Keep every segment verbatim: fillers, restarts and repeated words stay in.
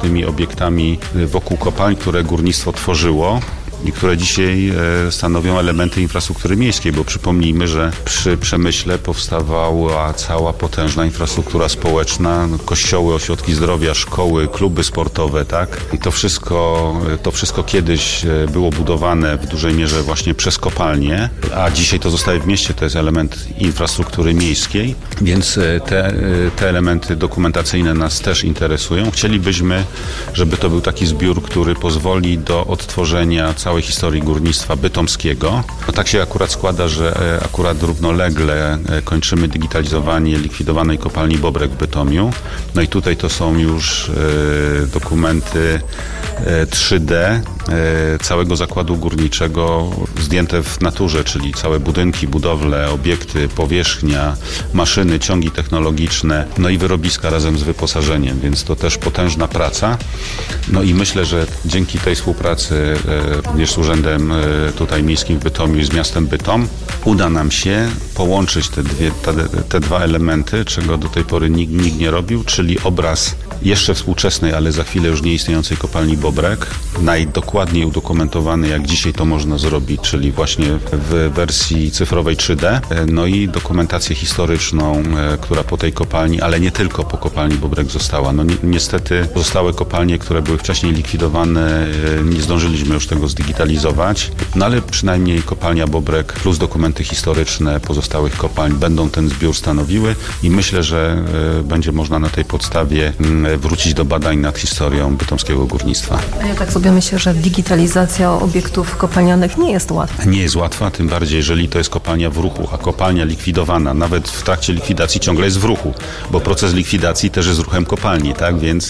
tymi obiektami wokół kopalń, które górnictwo tworzyło i które dzisiaj stanowią elementy infrastruktury miejskiej, bo przypomnijmy, że przy przemyśle powstawała cała potężna infrastruktura społeczna, kościoły, ośrodki zdrowia, szkoły, kluby sportowe, tak? I to wszystko, to wszystko kiedyś było budowane w dużej mierze właśnie przez kopalnie, a dzisiaj to zostaje w mieście, to jest element infrastruktury miejskiej, więc te, te elementy dokumentacyjne nas też interesują. Chcielibyśmy, żeby to był taki zbiór, który pozwoli do odtworzenia całej historii górnictwa bytomskiego. No tak się akurat składa, że akurat równolegle kończymy digitalizowanie likwidowanej kopalni Bobrek w Bytomiu. No i tutaj to są już e, dokumenty e, trzy D e, całego zakładu górniczego zdjęte w naturze, czyli całe budynki, budowle, obiekty, powierzchnia, maszyny, ciągi technologiczne, no i wyrobiska razem z wyposażeniem, więc to też potężna praca. No i myślę, że dzięki tej współpracy e, z Urzędem tutaj Miejskim w Bytomiu i z miastem Bytom uda nam się połączyć te, dwie, te, te dwa elementy, czego do tej pory nikt, nikt nie robił, czyli obraz jeszcze współczesnej, ale za chwilę już nieistniejącej kopalni Bobrek, najdokładniej udokumentowany, jak dzisiaj to można zrobić, czyli właśnie w wersji cyfrowej trzy D, no i dokumentację historyczną, która po tej kopalni, ale nie tylko po kopalni Bobrek została. No ni- niestety pozostałe kopalnie, które były wcześniej likwidowane, nie zdążyliśmy już tego zdigitalizować, no ale przynajmniej kopalnia Bobrek plus dokumenty historyczne pozostałych kopalń będą ten zbiór stanowiły i myślę, że będzie można na tej podstawie wrócić do badań nad historią bytomskiego górnictwa. A ja tak sobie myślę, że digitalizacja obiektów kopalnianych nie jest łatwa. Nie jest łatwa, tym bardziej, jeżeli to jest kopalnia w ruchu, a kopalnia likwidowana, nawet w trakcie likwidacji ciągle jest w ruchu, bo proces likwidacji też jest ruchem kopalni, tak, więc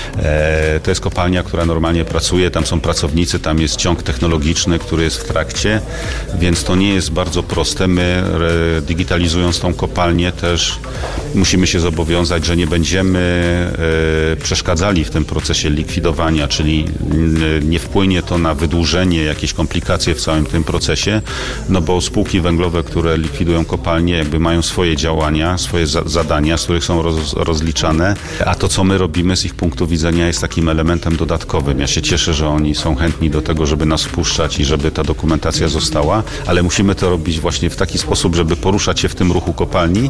e, to jest kopalnia, która normalnie pracuje, tam są pracownicy, tam jest ciąg technologiczny, który jest w trakcie, więc to nie jest bardzo proste. My e, digitalizując tą kopalnię też musimy się zobowiązać, że nie będziemy e, przeszkadzali w tym procesie likwidowania, czyli nie wpłynie to na wydłużenie, jakieś komplikacje w całym tym procesie, no bo spółki węglowe, które likwidują kopalnie, jakby mają swoje działania, swoje za- zadania, z których są roz- rozliczane, a to, co my robimy z ich punktu widzenia, jest takim elementem dodatkowym. Ja się cieszę, że oni są chętni do tego, żeby nas wpuszczać i żeby ta dokumentacja została, ale musimy to robić właśnie w taki sposób, żeby poruszać się w tym ruchu kopalni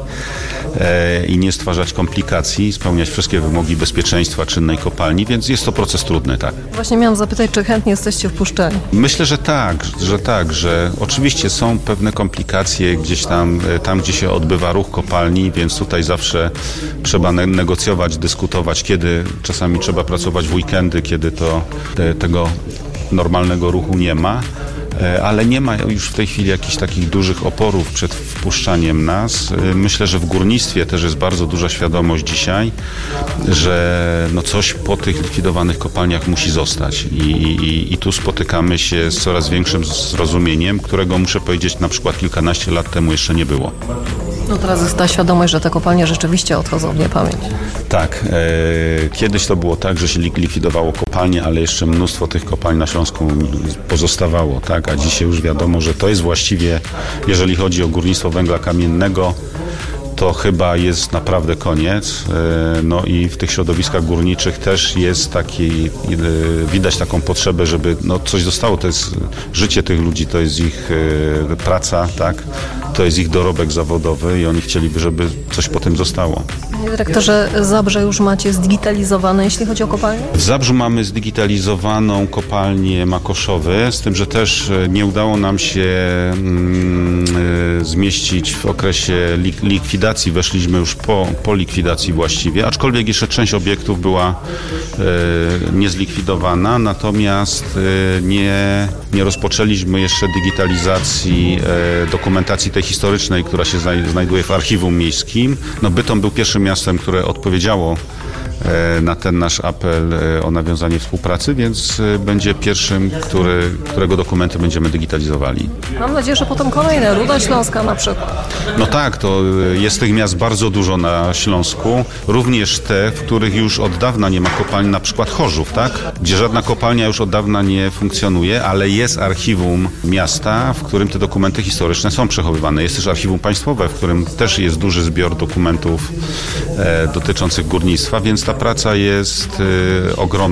e, i nie stwarzać komplikacji, spełniać wszystkie wymogi bezpieczeństwa czynnej kopalni, więc jest to proces trudny, tak. Właśnie miałam zapytać, czy chętnie jesteście wpuszczeni? Myślę, że tak, że tak, że oczywiście są pewne komplikacje gdzieś tam, tam gdzie się odbywa ruch kopalni, więc tutaj zawsze trzeba ne- negocjować, dyskutować, kiedy czasami trzeba pracować w weekendy, kiedy to te, tego normalnego ruchu nie ma. Ale nie ma już w tej chwili jakichś takich dużych oporów przed wpuszczaniem nas. Myślę, że w górnictwie też jest bardzo duża świadomość dzisiaj, że no coś po tych likwidowanych kopalniach musi zostać. I, i, i tu spotykamy się z coraz większym zrozumieniem, którego muszę powiedzieć na przykład kilkanaście lat temu jeszcze nie było. No teraz jest ta świadomość, że te kopalnie rzeczywiście odchodzą w niepamięć. Tak. E, kiedyś to było tak, że się likwidowało kopalnie, ale jeszcze mnóstwo tych kopalń na Śląsku pozostawało, tak? A dzisiaj już wiadomo, że to jest właściwie, jeżeli chodzi o górnictwo węgla kamiennego, to chyba jest naprawdę koniec. No i w tych środowiskach górniczych też jest taki, widać taką potrzebę, żeby no coś zostało. To jest życie tych ludzi, to jest ich praca, tak? To jest ich dorobek zawodowy i oni chcieliby, żeby coś po tym zostało. Panie dyrektorze, Zabrze już macie zdigitalizowane, jeśli chodzi o kopalnię? W Zabrzu mamy zdigitalizowaną kopalnię Makoszowy, z tym, że też nie udało nam się mm, zmieścić w okresie lik- likwidacji. Weszliśmy już po, po likwidacji właściwie, aczkolwiek jeszcze część obiektów była e, niezlikwidowana, natomiast e, nie, nie rozpoczęliśmy jeszcze digitalizacji e, dokumentacji tej historycznej, która się znaj- znajduje w archiwum miejskim. No, Bytom był pierwszym miastem, które odpowiedziało na ten nasz apel o nawiązanie współpracy, więc będzie pierwszym, który, którego dokumenty będziemy digitalizowali. Mam nadzieję, że potem kolejne, Ruda Śląska na przykład. No tak, to jest tych miast bardzo dużo na Śląsku, również te, w których już od dawna nie ma kopalni, na przykład Chorzów, tak? Gdzie żadna kopalnia już od dawna nie funkcjonuje, ale jest archiwum miasta, w którym te dokumenty historyczne są przechowywane. Jest też archiwum państwowe, w którym też jest duży zbiór dokumentów e, dotyczących górnictwa, więc ta praca jest y, ogromna.